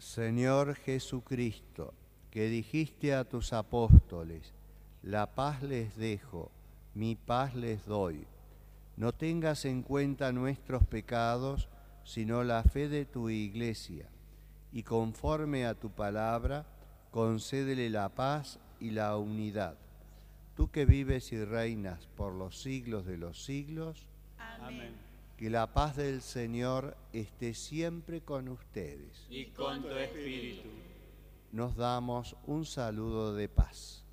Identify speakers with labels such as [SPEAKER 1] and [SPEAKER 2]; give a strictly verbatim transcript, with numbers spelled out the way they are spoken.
[SPEAKER 1] Señor Jesucristo, que dijiste a tus apóstoles, la paz les dejo, mi paz les doy. No tengas en cuenta nuestros pecados, sino la fe de tu Iglesia, y conforme a tu palabra, concédele la paz y la unidad. Tú que vives y reinas por los siglos de los siglos.
[SPEAKER 2] Amén.
[SPEAKER 1] Que la paz del Señor esté siempre con ustedes.
[SPEAKER 2] Y con tu espíritu.
[SPEAKER 1] Nos damos un saludo de paz.